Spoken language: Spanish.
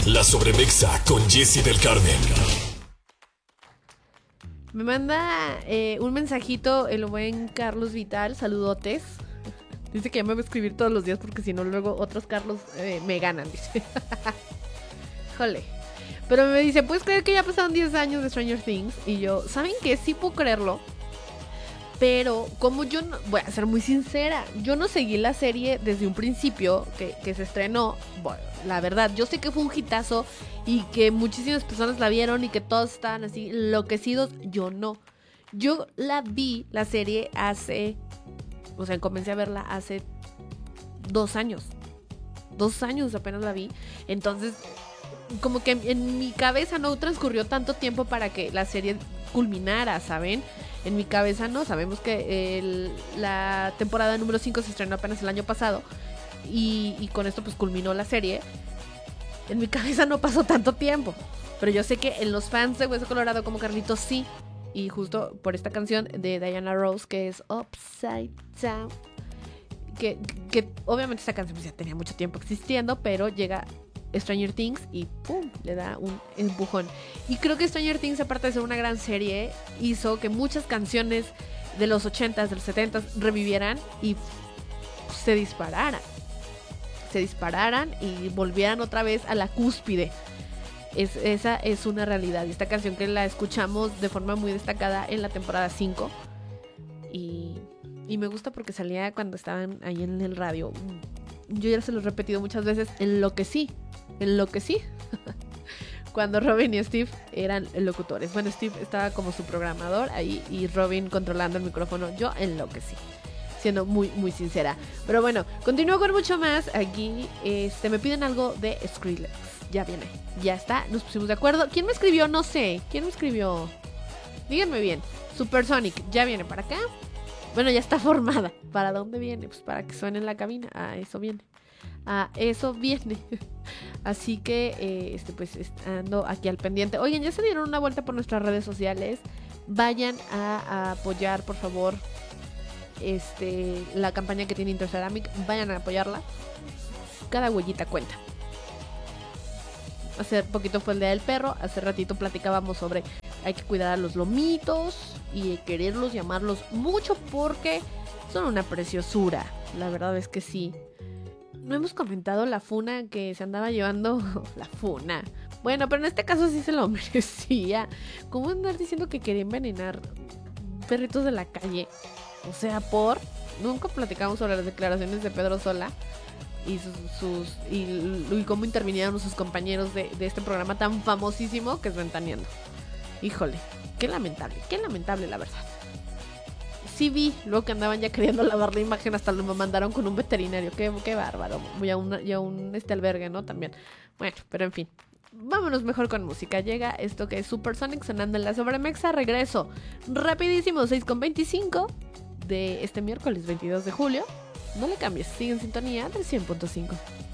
La Sobremexa con Jessy del Carmen. Me manda un mensajito el buen Carlos Vital, saludotes. Dice que ya me voy a escribir todos los días porque si no luego otros Carlos me ganan, dice. Jole. Pero me dice, ¿puedes creer que ya pasaron 10 años de Stranger Things? Y yo, ¿saben qué? Sí puedo creerlo. Pero como yo no, voy a ser muy sincera, yo no seguí la serie desde un principio que se estrenó. Bueno, la verdad, yo sé que fue un hitazo y que muchísimas personas la vieron y que todos estaban así enloquecidos. Yo no. Yo la vi, la serie, comencé a verla hace 2 años. 2 años apenas la vi. Entonces, como que en mi cabeza no transcurrió tanto tiempo para que la serie culminara, ¿saben? En mi cabeza no, sabemos que la temporada número 5 se estrenó apenas el año pasado y con esto pues culminó la serie. En mi cabeza no pasó tanto tiempo, pero yo sé que en los fans de Hueso Colorado como Carlitos sí, y justo por esta canción de Diana Ross que es Upside Down, que obviamente esta canción pues ya tenía mucho tiempo existiendo, pero llega Stranger Things y ¡pum! Le da un empujón. Y creo que Stranger Things, aparte de ser una gran serie, hizo que muchas canciones de los 80s, de los 70s revivieran y se dispararan y volvieran otra vez a la cúspide. Esa es una realidad. Y esta canción que la escuchamos de forma muy destacada en la temporada 5 y me gusta porque salía cuando estaban ahí en el radio. Yo ya se lo he repetido muchas veces, enloquecí cuando Robin y Steve eran locutores. Bueno, Steve estaba como su programador ahí y Robin controlando el micrófono. Yo enloquecí, siendo muy, muy sincera. Pero bueno, continúo con mucho más. Aquí me piden algo de Skrillex. Ya viene, ya está, nos pusimos de acuerdo. ¿Quién me escribió? No sé, ¿quién me escribió? Díganme bien. Supersonic, ya viene para acá. Bueno, ya está formada. ¿Para dónde viene? Pues para que suene en la cabina. Eso viene. Así que pues ando aquí al pendiente. Oigan, ya se dieron una vuelta por nuestras redes sociales. Vayan a apoyar, por favor, la campaña que tiene Interceramic. Vayan a apoyarla. Cada huellita cuenta. Hace poquito fue el Día del Perro. Hace ratito platicábamos sobre hay que cuidar a los lomitos y quererlos y amarlos mucho porque son una preciosura. La verdad es que sí. No hemos comentado la funa que se andaba llevando. La funa. Bueno, pero en este caso sí se lo merecía. ¿Cómo andar diciendo que quería envenenar perritos de la calle? O sea, nunca platicamos sobre las declaraciones de Pedro Sola y y cómo intervinieron sus compañeros de este programa tan famosísimo que es Ventaneando. Híjole, qué lamentable la verdad. Sí vi luego que andaban ya queriendo lavar la imagen, hasta lo mandaron con un veterinario. Qué bárbaro. Y a un albergue, ¿no? También. Bueno, pero en fin. Vámonos mejor con música. Llega esto que es Supersonic sonando en la Sobremexa. Regreso rapidísimo, 6:25 de este miércoles 22 de julio. No le cambies, sigue en sintonía del 100.5.